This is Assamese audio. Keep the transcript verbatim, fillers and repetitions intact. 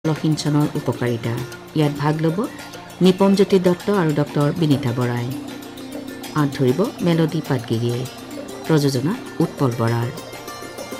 জলসিঞ্চনৰ উপকাৰিতা ইয়াত ভাগ ল'ব নিপমজ্যোতি দত্ত আৰু ডক্টৰ বিনীতা বৰাই। আঁত ধৰিব মেলডি পাটগিৰিয়ে। প্ৰযোজনা উৎপল বৰাৰ।